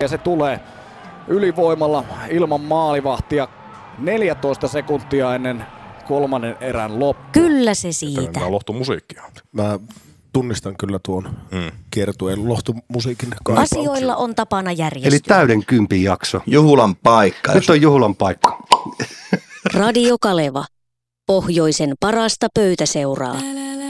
ja se tulee ylivoimalla ilman maalivahtia 14 sekuntia ennen kolmannen erän loppu. Kyllä se siitä. Tämä on lohtumusiikkia. Mä tunnistan kyllä tuon kiertueen lohtumusiikin kaipauksen. Asioilla on tapana järjestyä. Eli täyden kympin jakso. Juhulan paikka. Nyt on juhulan paikka. Radio Kaleva. Pohjoisen parasta pöytäseuraa.